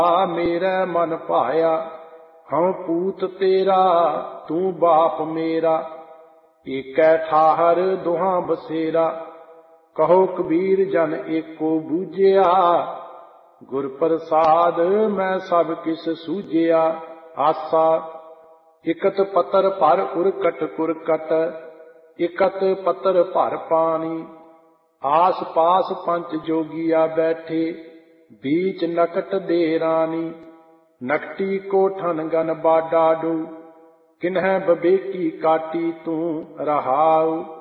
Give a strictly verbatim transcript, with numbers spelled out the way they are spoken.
मेरे मन भाया, हूँ पूत तेरा तू बाप मेरा। एकै ठाहर दुहां बसेरा, कहो कबीर जन एको बूझिया। गुर प्रसाद मैं सब किस सूझिया। आसा इकत पतर भर उरकट कुरकट, इकत पतर भर पानी। आस पास पंच जोगिया बैठे, बीच नकट दे रानी। नकटी कोठन गन बाडा डू, किन्ह बबेकी काटी तू रहाऊ।